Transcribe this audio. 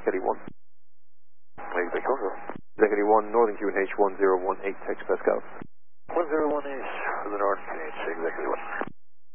Executive 1. Executive 1, Northern QNH 1018, text Pascal. 101 is for the Northern QNH, Executive 1.